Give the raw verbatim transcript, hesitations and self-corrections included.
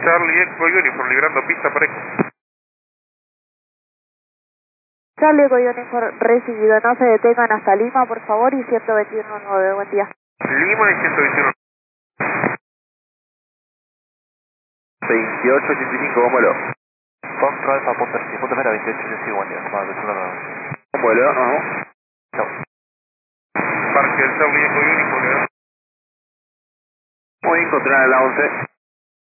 Charlie Echo Uniform, librando pista para Echo. Charlie Echo Uniform recibido, no se detengan hasta Lima, por favor, y ciento veintiuno nueve, buen día. Lima y ciento veintiuno. veintiocho ochenta y cinco, vámonos. Control Alfa, punto, punto cero, veintiocho ochenta y cinco, buen día. Vamos a decirlo nuevo. Vuelo, ajá. Chao. Parque del Charlie Echo Uniform, librando. Muy bien, controlar a la once.